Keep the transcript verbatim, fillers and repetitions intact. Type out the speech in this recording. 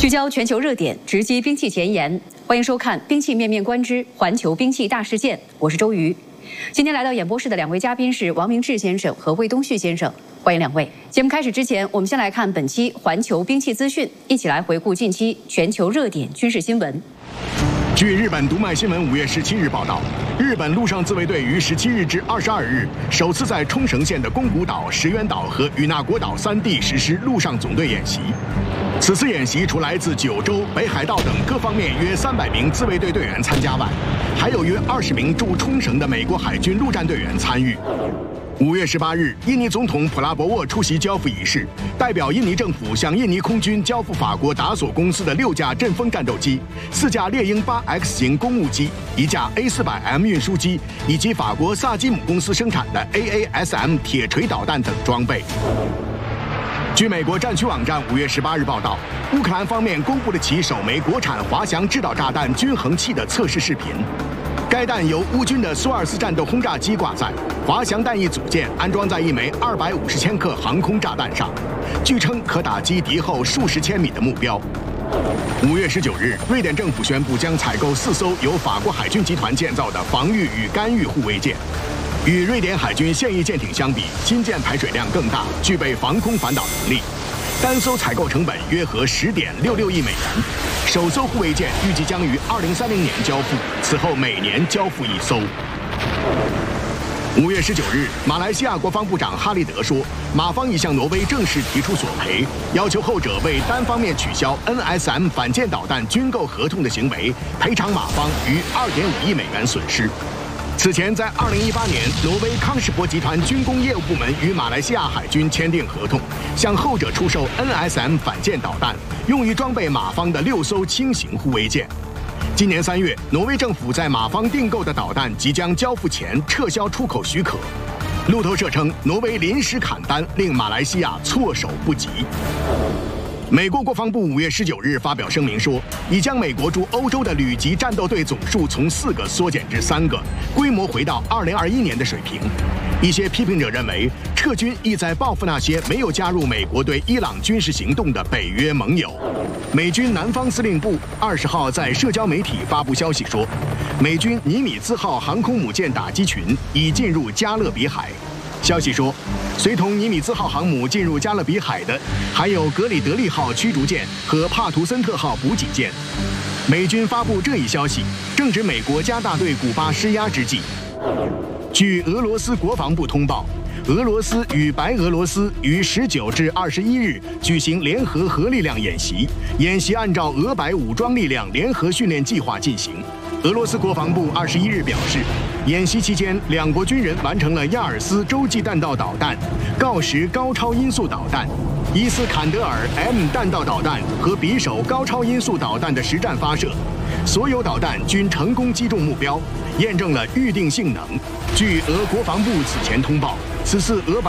聚焦全球热点，直击兵器前沿。欢迎收看《兵器面面观之环球兵器大事件》，我是周瑜。今天来到演播室的两位嘉宾是王明志先生和魏东旭先生，欢迎两位。节目开始之前，我们先来看本期环球兵器资讯，一起来回顾近期全球热点军事新闻。 据日本读卖新闻五月十七日报道，日本陆上自卫队于十七日至二十二日首次在冲绳县的宫古岛、石垣岛和与那国岛三地实施陆上总队演习。此次演习除来自九州、北海道等各方面约三百名自卫队队员参加外，还有约二十名驻冲绳的美国海军陆战队员参与。 五月十八日，印尼总统普拉博沃出席交付仪式，代表印尼政府向印尼空军交付法国达索公司的六架阵风战斗机、四架猎鹰八 X 型公务机、一架 A 四百 M 运输机，以及法国萨基姆公司生产的 A A S M 铁锤导弹等装备。 据美国战区网站五月十八日报道，乌克兰方面公布了其首枚国产滑翔制导炸弹均衡器的测试视频。 该弹由乌军的苏尔斯战斗轰炸机挂载，滑翔弹翼组件安装在一枚二百五十千克航空炸弹上，据称可打击敌后数十千米的目标。五月十九日，瑞典政府宣布将采购四艘由法国海军集团建造的防御与干预护卫舰。与瑞典海军现役舰艇相比，新舰排水量更大，具备防空反导能力。 单艘采购成本约合十点六六亿美元，首艘护卫舰预计将于二零三零年交付，此后每年交付一艘。五月十九日，马来西亚国防部长哈利德说，马方已向挪威正式提出索赔，要求后者为单方面取消 N S M 反舰导弹军购合同的行为赔偿马方逾二点五亿美元损失。 此前，在二零一八年，挪威康士伯集团军工业务部门与马来西亚海军签订合同，向后者出售 N S M 反舰导弹，用于装备马方的六艘轻型护卫舰。今年三月，挪威政府在马方订购的导弹即将交付前撤销出口许可。路透社称，挪威临时砍单，令马来西亚措手不及。 美国国防部五月十九日发表声明说，已将美国驻欧洲的旅级战斗队总数从四个缩减至三个，规模回到二零二一年的水平。一些批评者认为，撤军意在报复那些没有加入美国对伊朗军事行动的北约盟友。美军南方司令部二十号在社交媒体发布消息说，美军尼米兹号航空母舰打击群已进入加勒比海。 消息说，随同尼米兹号航母进入加勒比海的，还有格里德利号驱逐舰和帕图森特号补给舰。美军发布这一消息，正值美国加大对古巴施压之际。据俄罗斯国防部通报，俄罗斯与白俄罗斯于十九至二十一日举行联合核力量演习，演习按照俄白武装力量联合训练计划进行。 俄罗斯国防部二十一日表示，演习期间，两国军人完成了亚尔斯洲际弹道导弹、锆石高超音速导弹、伊斯坎德尔 M 弹道导弹和匕首高超音速导弹的实战发射，所有导弹均成功击中目标，验证了预定性能。据俄国防部此前通报，此次俄白